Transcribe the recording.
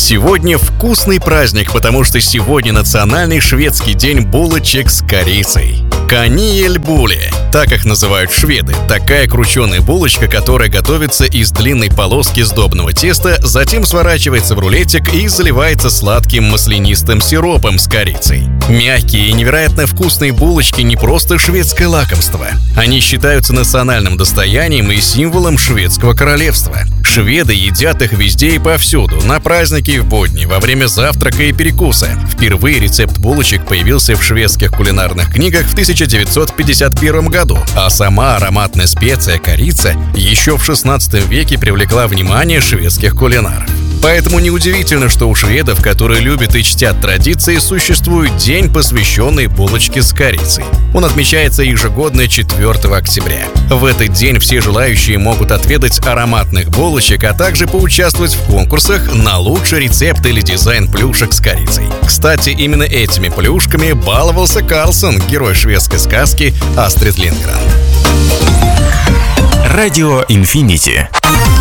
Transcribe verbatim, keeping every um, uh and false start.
Сегодня вкусный праздник, потому что сегодня национальный шведский день булочек с корицей. Каниэльбуле, так их называют шведы. Такая крученая булочка, которая готовится из длинной полоски сдобного теста, затем сворачивается в рулетик и заливается сладким маслянистым сиропом с корицей. Мягкие и невероятно вкусные булочки не просто шведское лакомство. Они считаются национальным достоянием и символом шведского королевства. Шведы едят их везде и повсюду, на праздники и в будни, во время завтрака и перекуса. Впервые рецепт булочек появился в шведских кулинарных книгах в тысяча девятьсот пятьдесят первом году, а сама ароматная специя корица еще в шестнадцатом веке привлекла внимание шведских кулинаров. Поэтому неудивительно, что у шведов, которые любят и чтят традиции, существует день, посвященный булочке с корицей. Он отмечается ежегодно четвёртого октября. В этот день все желающие могут отведать ароматных булочек, а также поучаствовать в конкурсах на лучший рецепт или дизайн плюшек с корицей. Кстати, именно этими плюшками баловался Карлсон, герой шведской сказки Астрид Линдгрен. Радио Инфинити.